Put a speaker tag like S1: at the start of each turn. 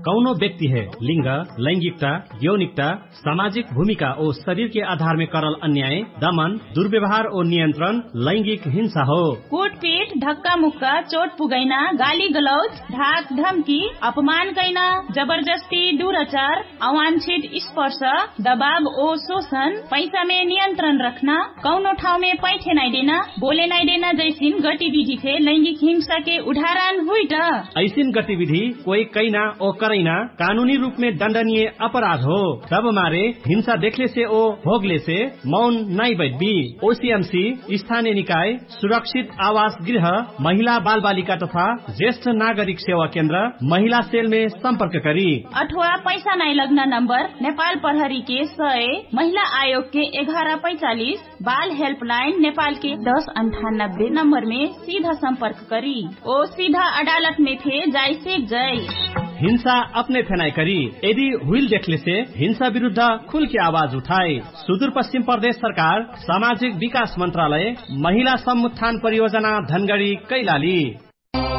S1: कौनो व्यक्ति है लिंग, लैंगिकता, यौनिकता, सामाजिक भूमिका और शरीर के आधार में करल अन्याय, दमन, दुर्व्यवहार और नियंत्रण लैंगिक हिंसा हो।
S2: कूटपीट, धक्का मुक्का, चोट पुगैना, गाली गलौज, ढाक धमकी, अपमान कैना, जबरदस्ती, दुराचार, अवांछित स्पर्श, दबाव और शोषण, पैसा में नियंत्रण रखना, कौनो ठाव में पैठे नहीं देना, बोले नहीं देना जैसिन गतिविधि थे लैंगिक हिंसा के उदाहरण हुई।
S1: ऐसिन गतिविधि कोई कैना और करैना कानूनी रूप में दंडनीय अपराध हो। तब मारे हिंसा देखले से ओ भोगले से मौन नहीं बैठबी। ओसीएमसी, स्थानीय निकाय, सुरक्षित आवास गृह, महिला बाल बालिका तथा ज्येष्ठ नागरिक सेवा केंद्र, महिला सेल में संपर्क करी।
S2: अथवा पैसा नहीं लगना नंबर नेपाल प्रहरी के 100, महिला आयोग के 1145, बाल हेल्पलाइन नेपाल के 1098 नंबर में सीधा संपर्क करी। ओ सीधा अदालत में थे जाय से जय।
S1: हिंसा अपने फेनाई करी। यदि हुइल देखले से हिंसा विरुद्ध खुल के आवाज उठाए। सुदूर पश्चिम प्रदेश सरकार, सामाजिक विकास मंत्रालय, महिला समुत्थान परियोजना धनगढ़ी कैलाली।